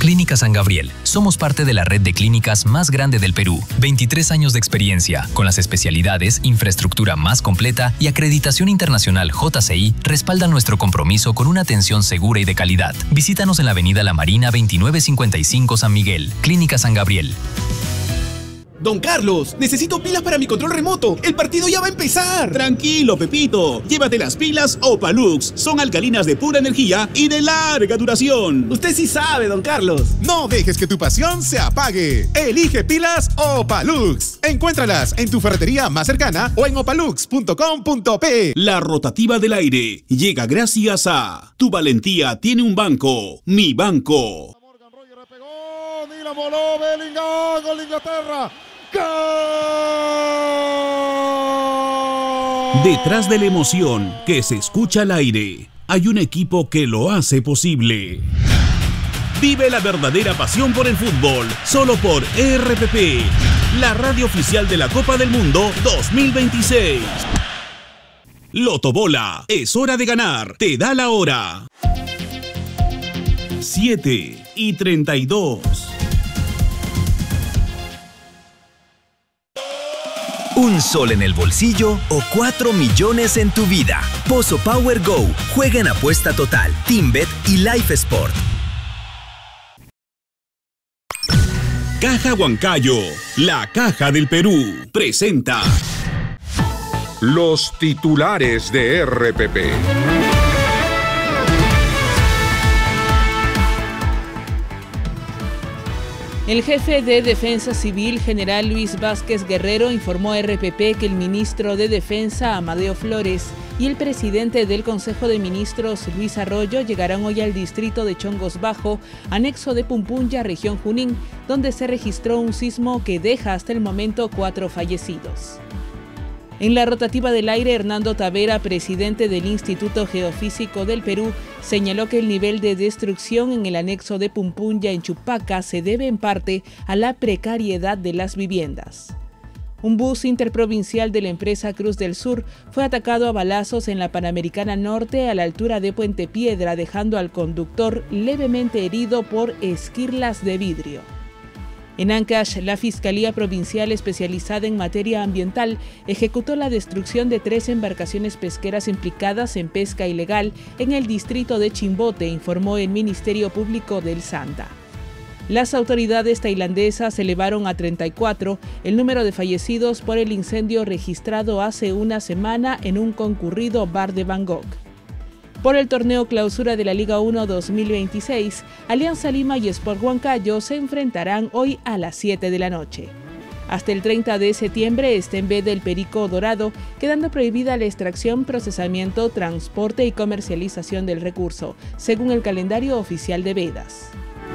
Clínica San Gabriel. Somos parte de la red de clínicas más grande del Perú. 23 años de experiencia, con las especialidades, infraestructura más completa y acreditación internacional JCI respaldan nuestro compromiso con una atención segura y de calidad. Visítanos en la avenida La Marina 2955 San Miguel. Clínica San Gabriel. Don Carlos, necesito pilas para mi control remoto. El partido ya va a empezar. Tranquilo, Pepito. Llévate las pilas Opalux. Son alcalinas de pura energía y de larga duración. Usted sí sabe, don Carlos. No dejes que tu pasión se apague. Elige pilas Opalux. Encuéntralas en tu ferretería más cercana o en opalux.com.pe. La rotativa del aire llega gracias a Tu valentía tiene un banco. Mi banco. Ni la voló Bellingham, gol de Inglaterra. ¡Gol! Detrás de la emoción que se escucha al aire, hay un equipo que lo hace posible. Vive la verdadera pasión por el fútbol, solo por RPP, la radio oficial de la Copa del Mundo 2026. Lotobola, es hora de ganar, te da la hora. 7:32. ¿Un sol en el bolsillo o 4 millones en tu vida? Pozo Power Go. Juega en apuesta total, TeamBet y Life Sport. Caja Huancayo, la caja del Perú, presenta los titulares de RPP. El jefe de Defensa Civil, general Luis Vázquez Guerrero, informó a RPP que el ministro de Defensa, Amadeo Flores, y el presidente del Consejo de Ministros, Luis Arroyo, llegarán hoy al distrito de Chongos Bajo, anexo de Pumpunya, región Junín, donde se registró un sismo que deja hasta el momento 4 fallecidos. En la rotativa del aire, Hernando Tavera, presidente del Instituto Geofísico del Perú, señaló que el nivel de destrucción en el anexo de Pumpunya en Chupaca se debe en parte a la precariedad de las viviendas. Un bus interprovincial de la empresa Cruz del Sur fue atacado a balazos en la Panamericana Norte a la altura de Puente Piedra, dejando al conductor levemente herido por esquirlas de vidrio. En Ancash, la Fiscalía Provincial especializada en materia ambiental ejecutó la destrucción de 3 embarcaciones pesqueras implicadas en pesca ilegal en el distrito de Chimbote, informó el Ministerio Público del Santa. Las autoridades tailandesas elevaron a 34 el número de fallecidos por el incendio registrado hace una semana en un concurrido bar de Bangkok. Por el torneo clausura de la Liga 1 2026, Alianza Lima y Sport Huancayo se enfrentarán hoy a las 7 de la noche. Hasta el 30 de septiembre está en veda el perico dorado, quedando prohibida la extracción, procesamiento, transporte y comercialización del recurso, según el calendario oficial de vedas.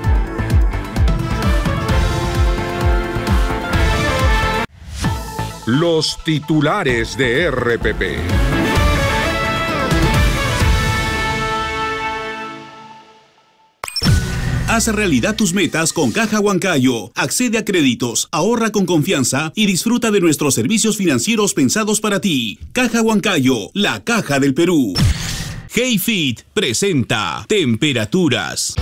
Los titulares de RPP. Haz realidad tus metas con Caja Huancayo. Accede a créditos, ahorra con confianza y disfruta de nuestros servicios financieros pensados para ti. Caja Huancayo, la caja del Perú. HeyFit presenta temperaturas.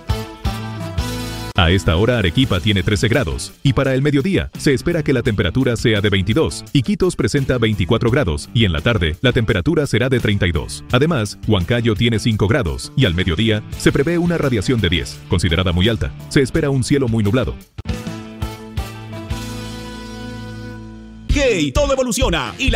A esta hora Arequipa tiene 13 grados y para el mediodía se espera que la temperatura sea de 22. Iquitos presenta 24 grados y en la tarde la temperatura será de 32. Además, Huancayo tiene 5 grados y al mediodía se prevé una radiación de 10, considerada muy alta. Se espera un cielo muy nublado. Hey, todo evoluciona y